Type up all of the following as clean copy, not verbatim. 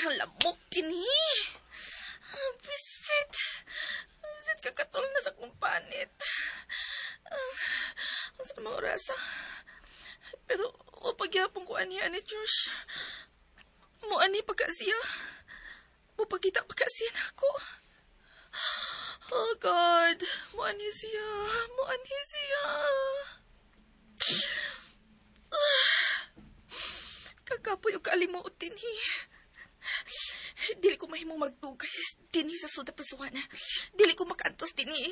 ang lamok din eh. Bisit. Bisit kakatol na sa kumpanit. Sa mga orasa. Pero, o pagyapon ko aniya ni Josh. Mo ani pagkasiya. Mo pagkita pagkasiya na ako. Oh God, mo ani siya. Mo ani siya. Kagapoy o kalimuot din eh. Dili ko mahimong magtugay din sa suda pasuhan. Dili ko makantos din eh.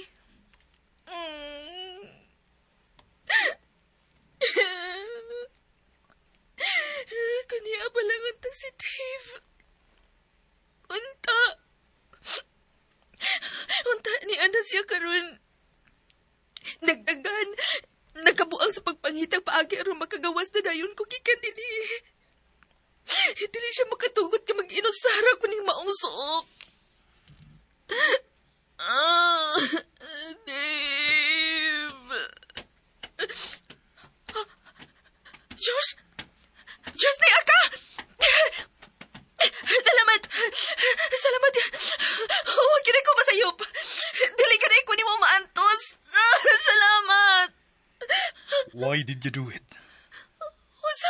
Kaniya balangon ta si Dave. Unta ni ana siya karon. Nagdagan, nagkabuang sa pagpangitang paagi aron makagawas na dayon ko gikan dinhi. Dili siya makatugot ka mag-inusara kuning maong suok. Dave. Josh? Josh, di ka! Salamat! Salamat! Huwag yun ko masayop. Dili ka na ko ni mo maantos. Salamat! Why did you do it? Usa?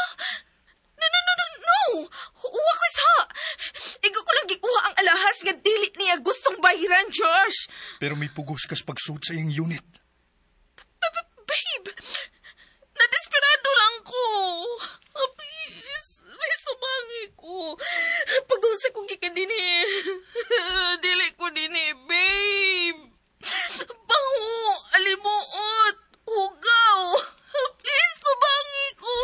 No! Huwag ko sa! Igo ko lang gikuha ang alahas nga dili niya gustong bahiran, Josh. Pero may pugos kas pagsuot sa iyang unit. Babe! Nadesperado lang ko. Please, may sumangi ko. Pag-usa kong gikan din eh. Dili ko din eh, babe. Bango, alimuot, hugaw. Please, sumangi ko.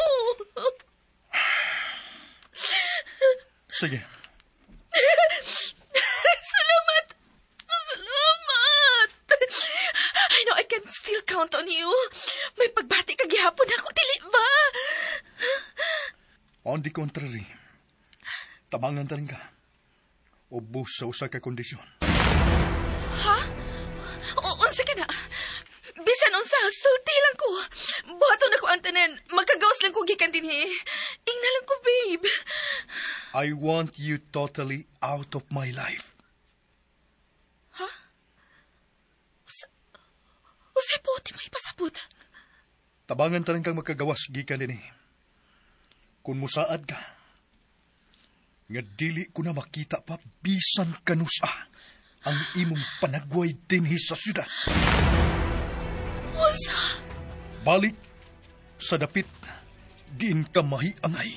Sige. Salamat. Salamat. I know I can still count on you. May pagbati ka gihapon ako, dili ba? On the contrary, tabangan ta rin ka. Ubus sa usa ka kondisyon. Ha? Unsa ka na? Bisan unsa, sulti lang ko. Buhaton ako ang tanan. Magkagawas lang ko gikan dinhi. Ingna lang ko, babe. I want you totally out of my life. Ha? Usay po, di mo ipasabot. Tabangan ta rin kang magkagawas gikan din eh. Kung musaad ka, nga dili ko na makita pa bisan kanusa ang imong panagway dinhi sa syudad. Unsa? Balik sa dapit, diin ka mahiangay.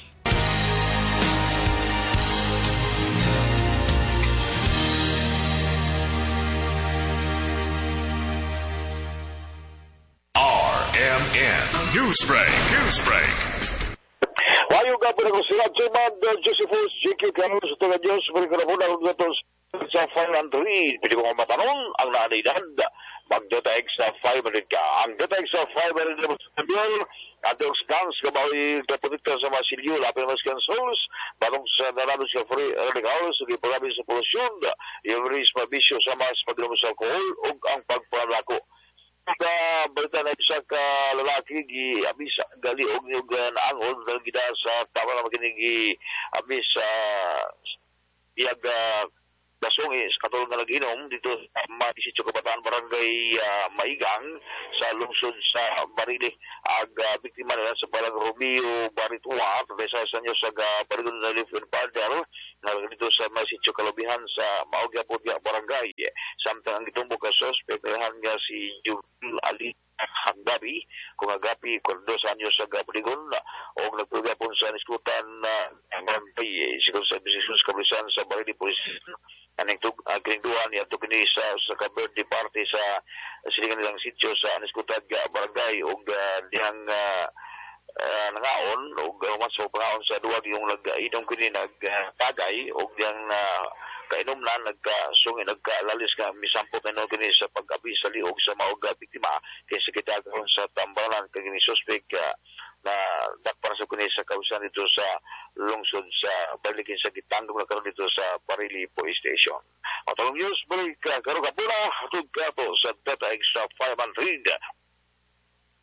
RMN Newsbreak. Wayo ka po na kung sila, Chairman Josephus J.Q. Carlos, sa taga Diyos, pagkakuna kung gatos sa 500. Pwede ko matanong ang naanidad. Magdataig sa 500 ka. Ang dataig sa 500 na masabihan, atong scans, kabawi, kapunikta sa mga silyo, lapin mas cancels, balong sa narados ka free radicals, hindi paglabi sa polusyon, yung risk mabisyo sa mas pagdamo sa alcohol, o ang pagpalako. Ka balita na isa ka lalaki gi abis gali og yung naangol dahil gida sa tama na makinig abis iyag dasong katulong na nag-inom dito sa Matisityo Kabataan Barangay Maigang sa lungsod sa Barili ag biktima nila sa palang Romeo Baritua patay sa sanyo sa Parigon na Lifin Padel na dito sa Matisityo Kalabihan sa Maogyapodya Barangay samtang ang gitumbok ka sospek nga si Jubel Ali Hanggabi kung agapi kung 2 anyos sa Parigon o nagpagapon sa niskutan Barangay sikong sa Bisisuns Kablisan sa Barili Police aning kininduhan niya ito kini sa ka-birthday party sa silingan nilang sityo sa Aniskutad Barangay o dihang nangaon o mas o pangaon sa duwag yung nag-inom kini nagtagay o dihang kainom na nagkasungi nagkalalis ka misampot na kini sa pag-abi sa liog sa maoga biktima kaysa kitagaon sa tambalan kagini suspek na dakpan sa kunis sa kausan dito sa lungsod sa balikin sa gitanggong na karon dito sa Parili Police Station. Matulong news, balik karon kapula, hatod ka to sa data extra 500.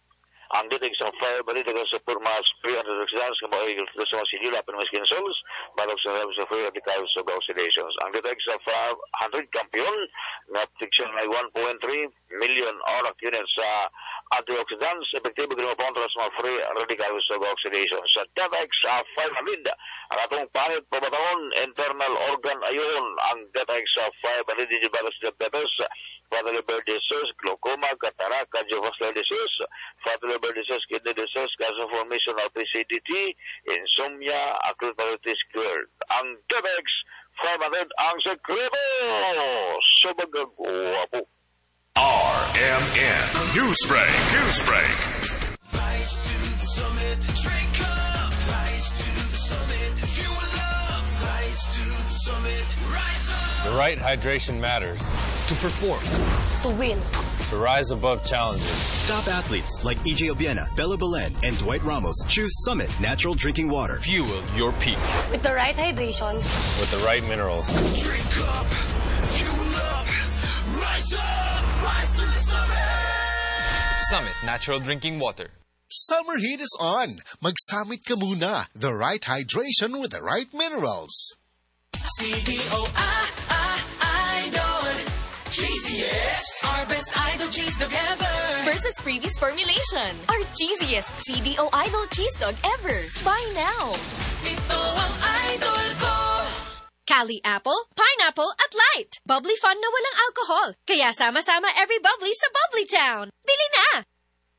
Ang Detex of Fire balita ka sa Purmas Free Antioxidants nga maoy sa mga sinula pero mas kinsols balog sa help sa free radicals of oxidations. Ang Detex of Fire 100 kampiyon nga tiksyon ay 1.3 million ORAC units sa antioxidants epektibo ginawa kontra sa mga free radicals of oxidation. Sa Detex of Fire balid ang atong panit pabataon internal organ ayon ang Detex of Fire balid di balas diabetes, fatty liver disease, glaucoma, cataract, cardiovascular disease, fatty liver disease, kidney disease, cancer formation of PCDT, insomnia, acute pancreatitis cured. Ang Detex Farmated ang sekreto sa magagawa. RMN Newsbreak. Newsbreak. Rise to the summit, drink up. Rise to the summit, fuel up. Rise to the summit, rise up. The right hydration matters. To perform. To win. To rise above challenges. Top athletes like EJ Obiena, Bella Belen, and Dwight Ramos choose Summit Natural Drinking Water. Fuel your peak. With the right hydration. With the right minerals. Drink up, fuel up, rise up. Rise to the summit. Summit Natural Drinking Water. Summer heat is on. Mag-Summit ka muna. The right hydration with the right minerals. CDO Idol. cheesiest, our best idol cheese dog ever. Versus previous formulation, our cheesiest CDO Idol cheese dog ever. Buy now. Ito ang idol ko. Cali Apple, Pineapple at Light. Bubbly fun na walang alcohol. Kaya sama-sama every bubbly sa Bubbly Town. Bili na!